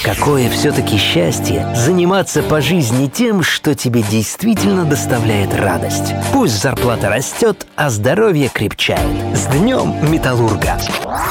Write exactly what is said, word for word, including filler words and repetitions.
Какое все-таки счастье заниматься по жизни тем, что тебе действительно доставляет радость. Пусть зарплата растет, а здоровье крепчает. С днем Металлурга!